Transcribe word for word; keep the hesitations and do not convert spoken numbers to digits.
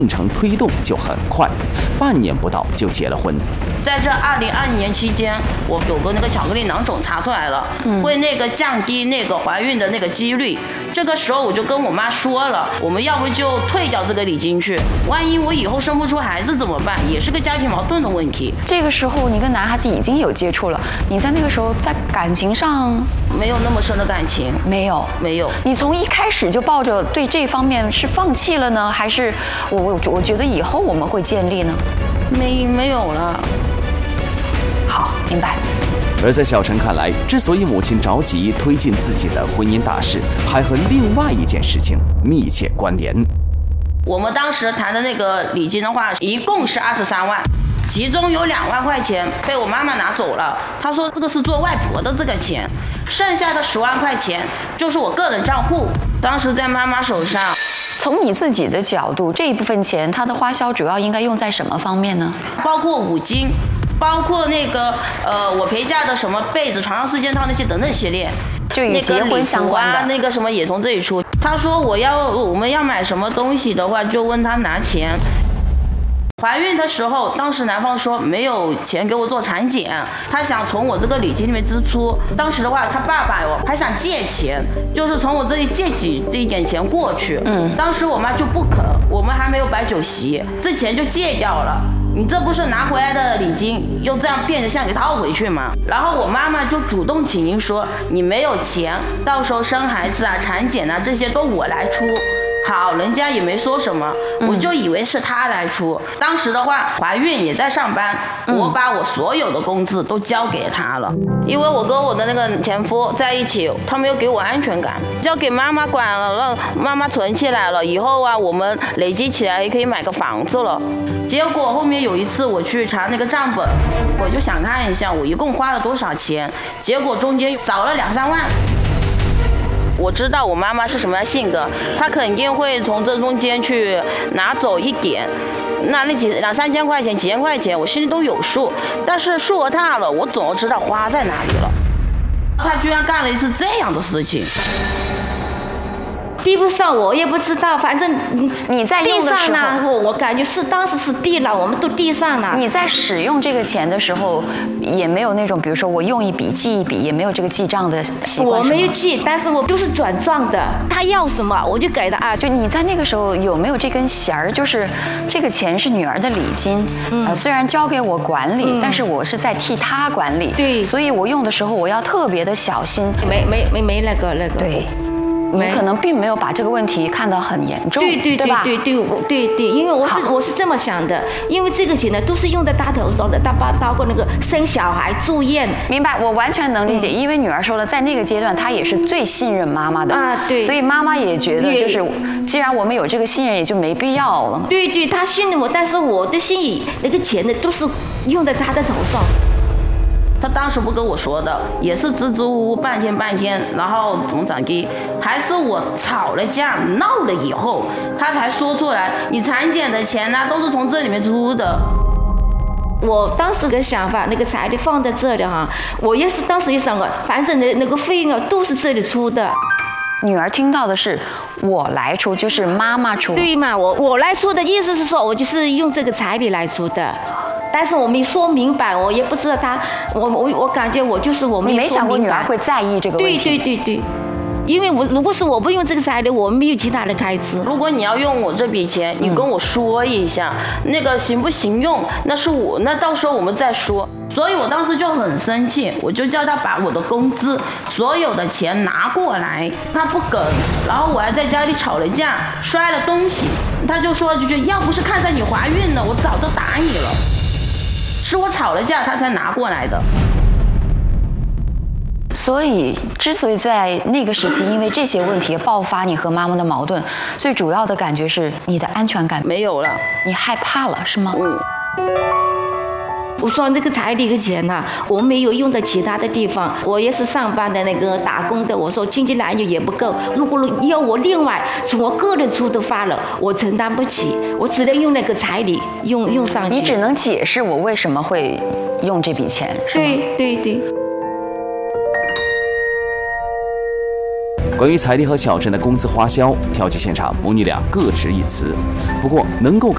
进程推动就很快，半年不到就结了婚。 在这二零二零年期间，我有个那个巧克力囊肿查出来了，嗯、会那个降低那个怀孕的那个几率。这个时候我就跟我妈说了，我们要不就退掉这个礼金去，万一我以后生不出孩子怎么办？也是个家庭矛盾的问题。 这个时候你跟男孩子已经有接触了，你在那个时候在感情上没有那么深的感情， 没有没有。 你从一开始就抱着对这方面是放弃了呢，还是我我我觉得以后我们会建立呢？ 没没有了。 好，明白。 而在小陈看来，之所以母亲着急推进自己的婚姻大事，还和另外一件事情密切关联。 我们当时谈的那个礼金的话，一共是二十三万，其中有两万块钱被我妈妈拿走了，她说这个是做外婆的这个钱，剩下的十万块钱就是我个人账户，当时在妈妈手上。 从你自己的角度，这一部分钱它的花销主要应该用在什么方面呢？ 包括五金，包括那个呃我陪嫁的什么被子、床上四件套那些等等系列， 就与结婚相关的， 那个, 啊、那个什么也从这里出。他说我要我们要买什么东西的话，就问他拿钱。怀孕的时候，当时男方说没有钱给我做产检，他想从我这个礼金里面支出。当时的话，他爸爸哟还想借钱，就是从我这里借几这一点钱过去。嗯，当时我妈就不肯，我们还没有摆酒席，这钱就借掉了。你这不是拿回来的礼金，又这样变着相给套回去吗？然后我妈妈就主动请缨说，你没有钱，到时候生孩子啊、产检啊这些都我来出。好，人家也没说什么，我就以为是他来出。嗯、当时的话，怀孕也在上班，嗯、我把我所有的工资都交给他了，因为我跟我的那个前夫在一起，他没有给我安全感，交给妈妈管了，让妈妈存起来了，以后啊，我们累积起来也可以买个房子了。结果后面有一次我去查那个账本，我就想看一下我一共花了多少钱，结果中间少了两三万。我知道我妈妈是什么样性格，她肯定会从这中间去拿走一点，那那几两三千块钱、几千块钱，我心里都有数。但是数额大了，我总要知道花在哪里了。她居然干了一次这样的事情。 递不上我也不知道，反正你在用的时候， 呢，我我感觉是当时是递了，我们都递上了。 你在使用这个钱的时候，也没有那种，比如说我用一笔记一笔，也没有这个记账的习惯。 我没有记，但是我都是转账的，他要什么我就给他啊。 就你在那个时候有没有这根弦儿？就是这个钱是女儿的礼金，嗯、呃，虽然交给我管理，嗯、但是我是在替她管理。 对， 所以我用的时候我要特别的小心。 没没没没那个那个。 对。你可能并没有把这个问题看得很严重， 对对对对对对对，因为我是我是这么想的，因为这个钱呢都是用在他头上的，他包包括那个生小孩、住院。 明白，我完全能理解，嗯、因为女儿说了，在那个阶段，她也是最信任妈妈的啊，对， 所以妈妈也觉得，就是既然我们有这个信任，也就没必要了。 对对，她信任我，但是我的心里那个钱呢，都是用在她的头上。 他当时不跟我说的，也是支支吾吾半天半天，然后总长低，还是我吵了架闹了以后，他才说出来，你产检的钱呢、啊、都是从这里面出的。 我当时的想法，那个彩礼放在这里哈，我也是当时也想过，反正那那个费用啊都是这里出的。 女儿听到的是我来出，就是妈妈出。 对嘛，我我来出的意思是说，我就是用这个彩礼来出的。但是我没说明白，我也不知道他，我我我感觉我就是我没说明白。 你没想过女儿会在意这个问题？ 对对对对，因为我如果是我不用这个彩礼，我没有其他的开支。 如果你要用我这笔钱，你跟我说一下，嗯、那个行不行用？那是我，那到时候我们再说。所以我当时就很生气，我就叫他把我的工资所有的钱拿过来，他不肯，然后我还在家里吵了架，摔了东西，他就说就觉得要不是看在你怀孕了，我早就打你了。是我吵了架，他才拿过来的。 所以，之所以在那个时期，因为这些问题爆发你和妈妈的矛盾，最主要的感觉是你的安全感没有了， 你害怕了，是吗？ 嗯。 我说那个彩礼的钱呐、啊，我没有用在其他的地方，我也是上班的那个打工的，我说经济来源也不够，如果要我另外从我个人出的发了，我承担不起，我只能用那个彩礼用用上去。 你只能解释我为什么会用这笔钱，是吗？ 对对对。 关于彩礼和小陈的工资花销，调解现场母女俩各执一词。不过能够